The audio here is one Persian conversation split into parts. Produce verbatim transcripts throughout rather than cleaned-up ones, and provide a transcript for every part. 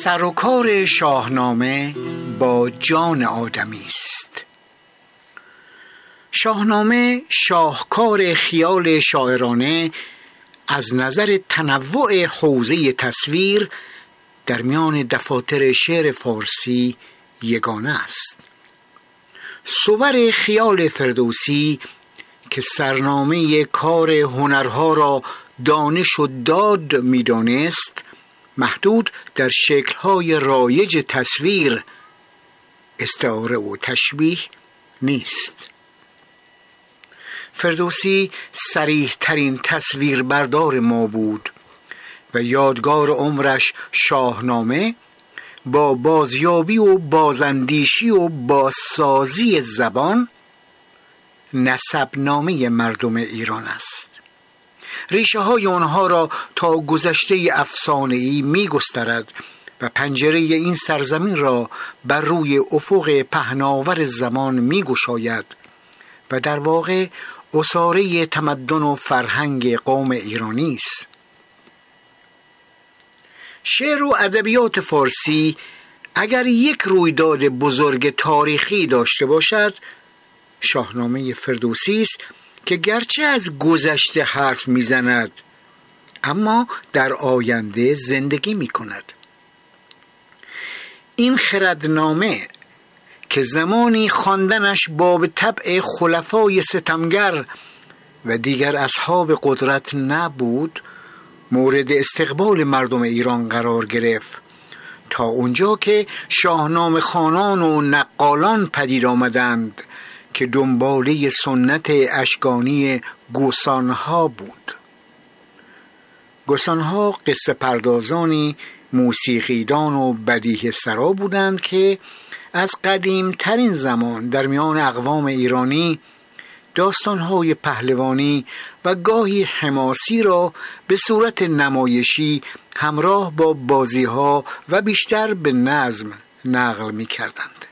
سر و کار شاهنامه با جان آدمی است. شاهنامه شاهکار خیال شاعرانه از نظر تنوع حوزه تصویر در میان دفاتر شعر فارسی یگانه است. صور خیال فردوسی که سرنامه کار هنرها را دانش و داد می‌دانست، محدود در شکل‌های رایج تصویر، استعاره و تشبیه نیست. فردوسی صریح ترین تصویر بردار ما بود و یادگار عمرش شاهنامه با بازیابی و بازاندیشی و بازسازی زبان نسبنامه مردم ایران است. ریشه های آنها را تا گذشته افسانه‌ای می گسترد و پنجره این سرزمین را بر روی افق پهناور زمان می گشاید و در واقع اساره تمدن و فرهنگ قوم ایرانی است. شعر و ادبیات فارسی اگر یک رویداد بزرگ تاریخی داشته باشد، شاهنامه فردوسی است که گرچه از گذشته حرف میزند اما در آینده زندگی میکند. این خردنامه که زمانی خواندنش باب طبع خلفای ستمگر و دیگر اصحاب قدرت نبود، مورد استقبال مردم ایران قرار گرفت تا اونجا که شاهنامه خوانان و نقالان پدید آمدند که دنباله سنت اشکانی گوسانها بود. گوسانها قصه پردازانی موسیقیدان و بدیه سرا بودند که از قدیم ترین زمان در میان اقوام ایرانی داستانهای پهلوانی و گاهی حماسی را به صورت نمایشی همراه با بازیها و بیشتر به نظم نقل می کردند.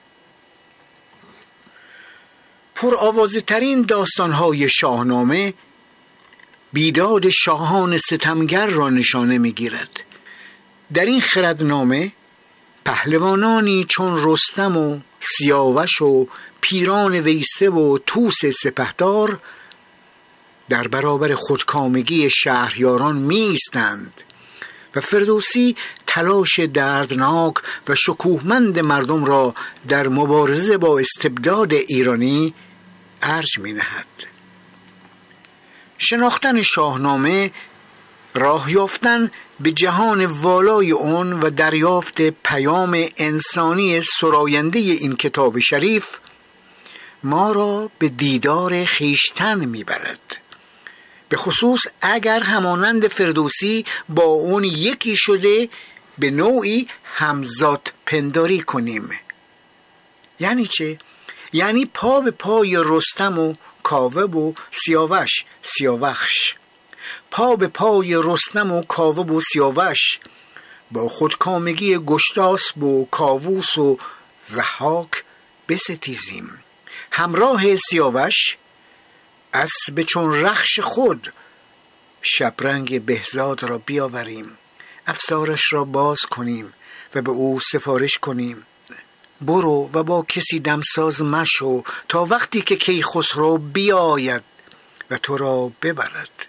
پرآوازه ترین داستانهای شاهنامه بیداد شاهان ستمگر را نشانه می گیرد. در این خردنامه پهلوانانی چون رستم و سیاوش و پیران ویسه و طوس سپهدار در برابر خودکامگی شهریاران می ایستند و فردوسی تلاش دردناک و شکوهمند مردم را در مبارزه با استبداد ایرانی ارج می نهد. شناختن شاهنامه، راه یافتن به جهان والای اون و دریافت پیام انسانی سراینده این کتاب شریف ما را به دیدار خویشتن میبرد، به خصوص اگر همانند فردوسی با اون یکی شده به نوعی همزاد پنداری کنیم. یعنی چه؟ یعنی پا به پای رستم و کاوه و سیاوش سیاوخش، پا به پای رستم و کاوه و سیاوش با خودکامگی گشتاسب و کاووس و ضحاک بستیزیم. همراه سیاوش اسب چون رخش خود شبرنگ بهزاد را بیاوریم، افسارش را باز کنیم و به او سفارش کنیم: برو و با کسی دمساز مشو تا وقتی که کیخسرو بیاید و تو را ببرد.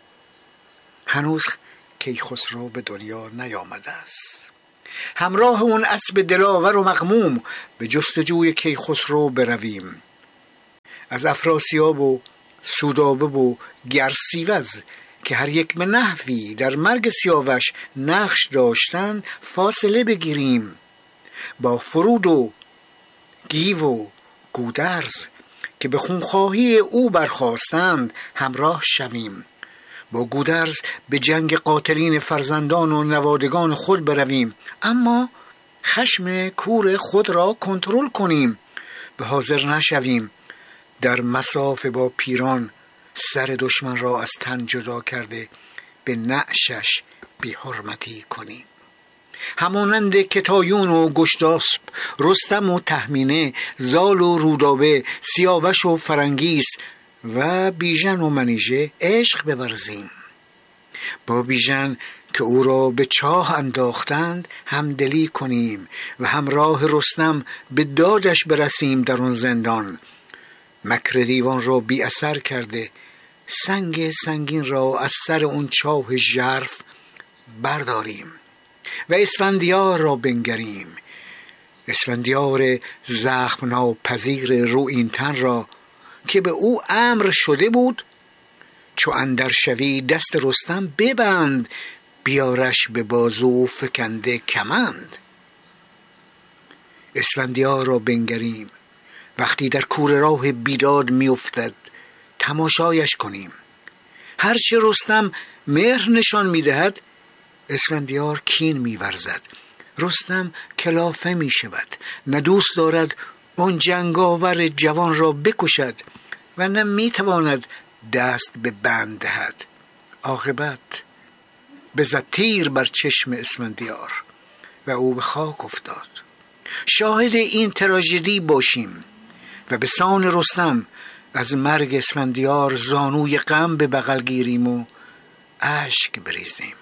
هنوز کیخسرو به دنیا نیامده است. همراه اون اسب دلاور و مغموم به جستجوی کیخسرو برویم. از افراسیاب و سودابه و گرسیوز که هر یک به نحوی در مرگ سیاوش نقش داشتند فاصله بگیریم. با فرود و گیو و گودرز که به خونخواهی او برخاستند همراه شویم. با گودرز به جنگ قاتلین فرزندان و نوادگان خود برویم، اما خشم کور خود را کنترل کنیم، به حاضر نشویم در مسافه با پیران سر دشمن را از تن جدا کرده به نعشش بی حرمتی کنیم. همانند کتایون و گشتاسب، رستم و تهمینه، زال و رودابه، سیاوش و فرنگیس و بیژن و منیژه عشق بورزیم. با بیژن که او را به چاه انداختند همدلی کنیم و همراه رستم به دادش برسیم در آن زندان. مکر دیوان را بی اثر کرده سنگ سنگین را از سر اون چاه ژرف برداریم و اسفندیار را بنگریم. اسفندیار زخم ناپذیر رویینتن را که به او امر شده بود چو اندر شوی دست رستم ببند، بیارش به بازو فکنده کمند. اسفندیار را بنگریم، وقتی در کوره راه بیداد می افتد تماشایش کنیم. هرچه رستم مهر نشان می دهد اسفندیار کین می ورزد. رستم کلافه می شود، نه دوست دارد اون جنگاور جوان را بکشد و نه می تواند دست به بند دهد. عاقبت بزد تیر بر چشم اسفندیار و او به خاک افتاد. شاهد این تراژدی باشیم و به سان رستم از مرگ اسفندیار زانوی غم به بغل گیریم و اشک بریزیم.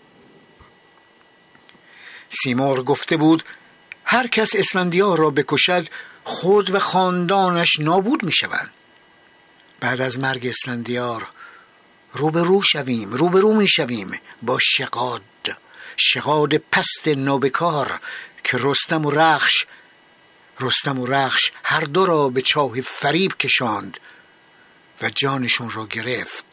سیمرغ گفته بود هر کس اسفندیار را بکشد خود و خاندانش نابود می شوند. بعد از مرگ اسفندیار روبرو شویم روبرو می شویم با شغاد شغاد پست نابکار که رستم و رخش رستم و رخش هر دو را به چاه فریب کشاند و جانشون را گرفت.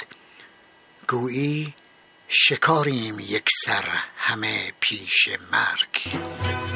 گویی شکاریم یک سر همه پیش مرگ.